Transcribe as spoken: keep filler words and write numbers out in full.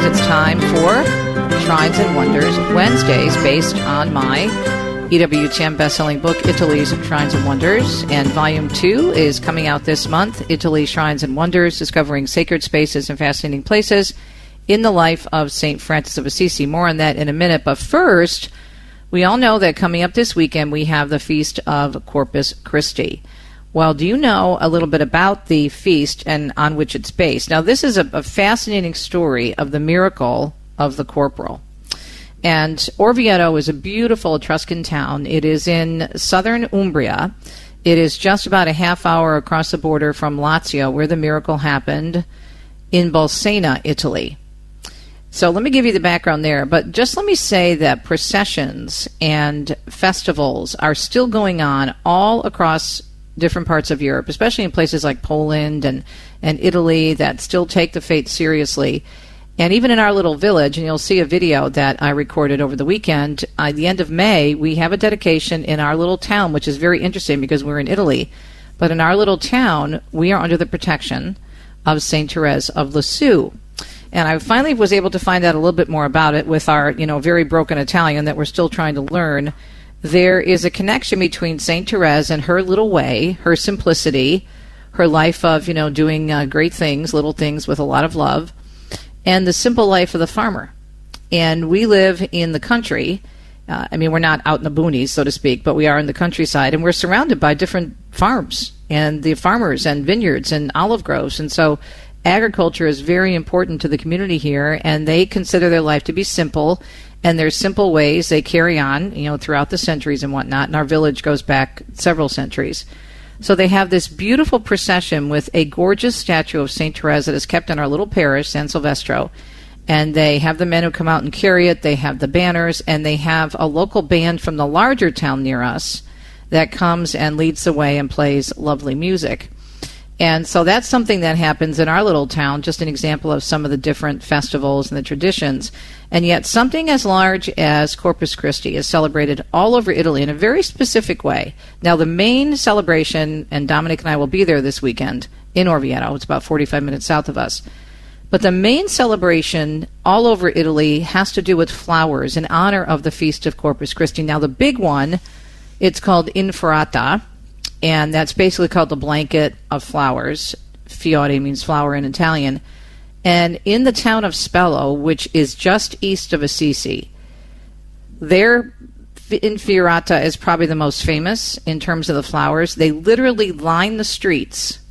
means it's time for Shrines and Wonders Wednesdays, based on my E W T M bestselling book, Italy's Shrines and Wonders. And Volume two is coming out this month, Italy, Shrines and Wonders, Discovering Sacred Spaces and Fascinating Places in the Life of Saint Francis of Assisi. More on that in a minute. But first, we all know that coming up this weekend, we have the Feast of Corpus Christi. Well, do you know a little bit about the feast and on which it's based? Now, this is a, a fascinating story of the miracle of the corporal. And Orvieto is a beautiful Etruscan town. It is in southern Umbria. It is just about a half hour across the border from Lazio, where the miracle happened, in Bolsena, Italy. So let me give you the background there. But just let me say that processions and festivals are still going on all across different parts of Europe, especially in places like Poland and, and Italy that still take the faith seriously. And even in our little village, and you'll see a video that I recorded over the weekend, at the end of May, we have a dedication in our little town, which is very interesting because we're in Italy. But in our little town, we are under the protection of Saint Therese of Lisieux. And I finally was able to find out a little bit more about it with our, you know, very broken Italian that we're still trying to learn. There is a connection between Saint Therese and her little way, her simplicity, her life of, you know, doing uh, great things, little things with a lot of love, and the simple life of the farmer. And we live in the country. Uh, I mean, we're not out in the boonies, so to speak, but we are in the countryside, and we're surrounded by different farms and the farmers and vineyards and olive groves. And so agriculture is very important to the community here, and they consider their life to be simple. And there's simple ways they carry on, you know, throughout the centuries and whatnot. And our village goes back several centuries. So they have this beautiful procession with a gorgeous statue of Saint Therese that is kept in our little parish, San Silvestro. And they have the men who come out and carry it. They have the banners. And they have a local band from the larger town near us that comes and leads the way and plays lovely music. And so that's something that happens in our little town, just an example of some of the different festivals and the traditions. And yet something as large as Corpus Christi is celebrated all over Italy in a very specific way. Now, the main celebration, and Dominic and I will be there this weekend in Orvieto. It's about forty-five minutes south of us. But the main celebration all over Italy has to do with flowers in honor of the Feast of Corpus Christi. Now, the big one, it's called Inferrata. And that's basically called the blanket of flowers. Fiore means flower in Italian. And in the town of Spello, which is just east of Assisi, their Inferrata is probably the most famous in terms of the flowers. They literally line the streets